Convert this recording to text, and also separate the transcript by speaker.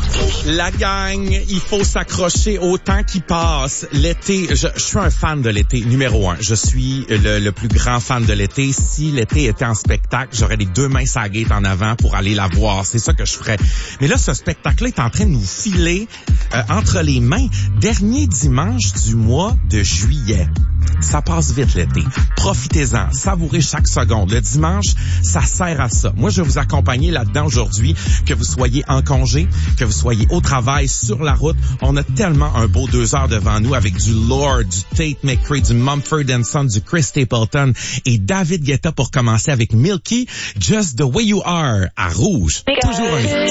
Speaker 1: La gang, il faut s'accrocher au temps qui passe. L'été, je suis un fan de l'été, numéro 1. Je suis le plus grand fan de l'été. Si l'été était en spectacle, j'aurais les 2 mains sur la gate en avant pour aller la voir. C'est ça que je ferais. Mais là, ce spectacle-là est en train de nous filer entre les mains. Dernier dimanche du mois de juillet. Ça passe vite l'été. Profitez-en, savourez chaque seconde. Le dimanche, ça sert à ça. Moi, je vais vous accompagner là-dedans aujourd'hui, que vous soyez en congé, que vous soyez au travail, sur la route. On a tellement un beau 2 heures devant nous avec du Lord, du Tate McRae, du Mumford & Son, du Chris Stapleton et David Guetta pour commencer avec Milky, Just the Way You Are à Rouge. Toujours un